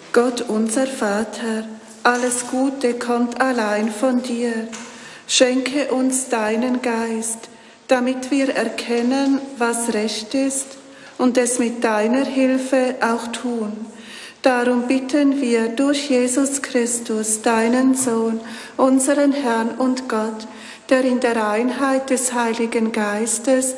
Gott unser Vater, alles Gute kommt allein von dir. Schenke uns deinen Geist, damit wir erkennen, was recht ist und es mit deiner Hilfe auch tun. Darum bitten wir durch Jesus Christus, deinen Sohn, unseren Herrn und Gott, der in der Einheit des Heiligen Geistes